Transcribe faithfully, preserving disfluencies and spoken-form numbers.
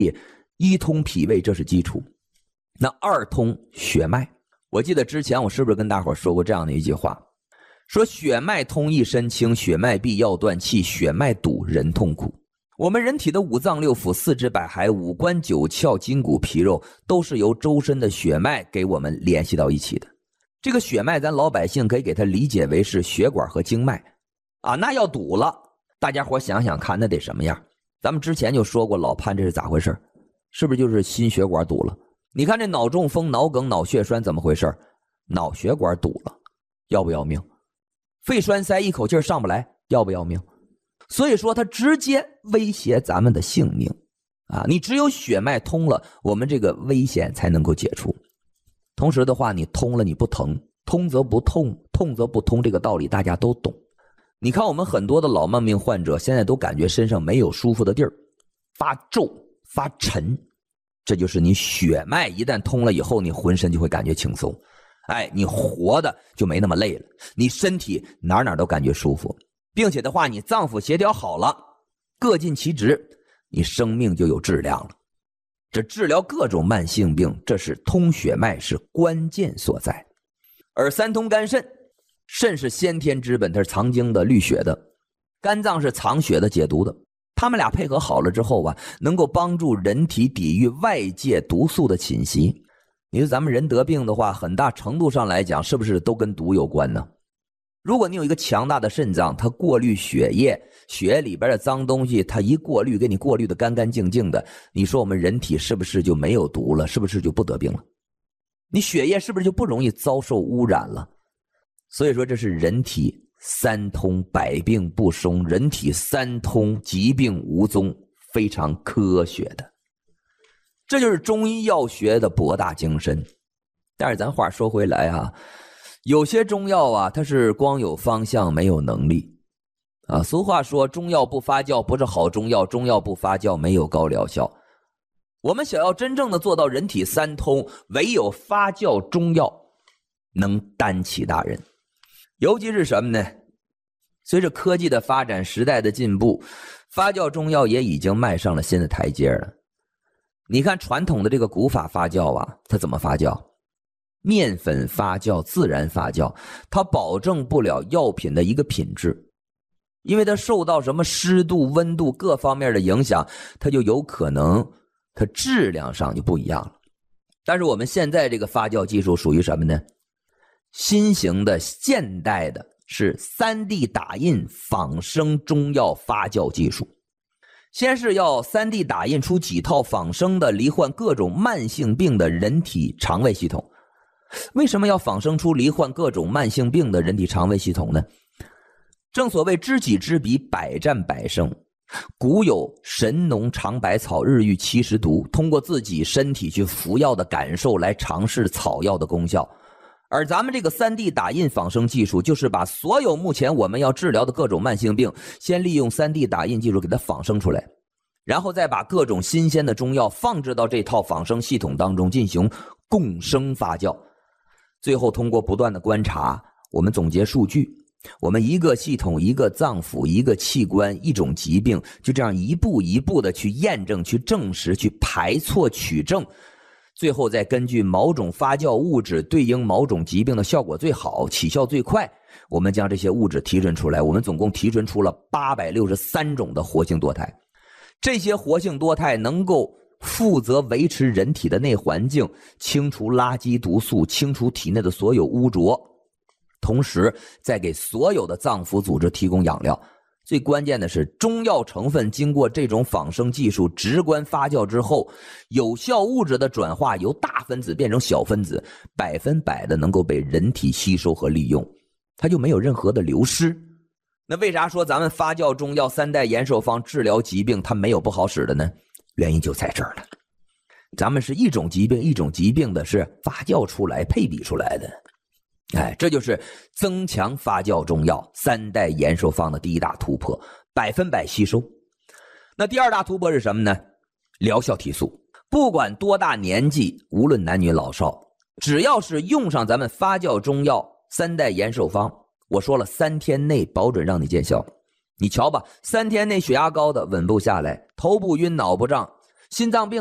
一通脾胃，这是基础。那二通血脉，我记得之前我是不是跟大伙说过这样的一句话，说血脉通一身轻，血脉闭药断气，血脉堵人痛苦。我们人体的五脏六腑、四肢百骸、五官九窍、筋骨皮肉，都是由周身的血脉给我们联系到一起的。这个血脉咱老百姓可以给它理解为是血管和经脉啊，那要堵了，大家伙想想看那得什么样。咱们之前就说过老潘这是咋回事，是不是就是心血管堵了？你看这脑中风、脑梗、脑血栓怎么回事？脑血管堵了，要不要命？肺栓塞，一口气上不来，要不要命？所以说它直接威胁咱们的性命啊！你只有血脉通了，我们这个危险才能够解除。同时的话，你通了你不疼，通则不痛，痛则不通，这个道理大家都懂。你看我们很多的老慢病患者现在都感觉身上没有舒服的地儿，发皱发沉，这就是你血脉一旦通了以后，你浑身就会感觉轻松，哎，你活的就没那么累了，你身体哪哪都感觉舒服，并且的话你脏腑协调好了，各尽其职，你生命就有质量了。这治疗各种慢性病，这是通血脉是关键所在。而三通肝肾，肾是先天之本，它是藏精的、滤血的，肝脏是藏血的、解毒的，他们俩配合好了之后啊，能够帮助人体抵御外界毒素的侵袭。你说咱们人得病的话，很大程度上来讲是不是都跟毒有关呢？如果你有一个强大的肾脏，它过滤血液，血液里边的脏东西它一过滤，给你过滤的干干净净的，你说我们人体是不是就没有毒了？是不是就不得病了？你血液是不是就不容易遭受污染了？所以说这是人体三通百病不生，人体三通疾病无踪，非常科学的。这就是中医药学的博大精深。但是咱话说回来啊，有些中药啊，它是光有方向没有能力啊。俗话说中药不发酵不是好中药，中药不发酵没有高疗效。我们想要真正的做到人体三通，唯有发酵中药能担起大任。尤其是什么呢？随着科技的发展，时代的进步，发酵中药也已经迈上了新的台阶了。你看传统的这个古法发酵啊，它怎么发酵？面粉发酵，自然发酵，它保证不了药品的一个品质，因为它受到什么湿度、温度各方面的影响，它就有可能它质量上就不一样了。但是我们现在这个发酵技术属于什么呢？新型的现代的是 三 D 打印仿生中药发酵技术。先是要 三 D 打印出几套仿生的罹患各种慢性病的人体肠胃系统。为什么要仿生出罹患各种慢性病的人体肠胃系统呢？正所谓知己知彼，百战百胜。古有神农尝百草，日遇七十毒，通过自己身体去服药的感受来尝试草药的功效。而咱们这个 三 D 打印仿生技术，就是把所有目前我们要治疗的各种慢性病，先利用 三 D 打印技术给它仿生出来，然后再把各种新鲜的中药放置到这套仿生系统当中进行共生发酵。最后通过不断的观察，我们总结数据，我们一个系统、一个脏腑、一个器官、一种疾病，就这样一步一步的去验证、去证实、去排错取证，最后再根据某种发酵物质对应某种疾病的效果最好、起效最快，我们将这些物质提纯出来。我们总共提纯出了八百六十三种的活性多肽，这些活性多肽能够负责维持人体的内环境，清除垃圾毒素，清除体内的所有污浊，同时再给所有的脏腑组织提供养料。最关键的是，中药成分经过这种仿生技术直观发酵之后，有效物质的转化由大分子变成小分子，百分百的能够被人体吸收和利用，它就没有任何的流失。那为啥说咱们发酵中药三代延寿方治疗疾病它没有不好使的呢？原因就在这儿了。咱们是一种疾病一种疾病的是发酵出来配比出来的，哎，这就是增强发酵中药三代延寿方的第一大突破，百分百吸收。那第二大突破是什么呢？疗效提速。不管多大年纪，无论男女老少，只要是用上咱们发酵中药三代延寿方，我说了三天内保准让你见效。你瞧吧，三天内血压高的稳步下来，头部晕脑不胀， 心脏病